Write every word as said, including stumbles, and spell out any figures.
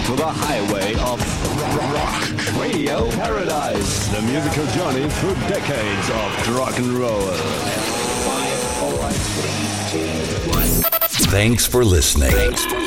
to the highway of rock, Radio Paradise, the musical journey through decades of rock and roll. Thanks for listening. Thanks for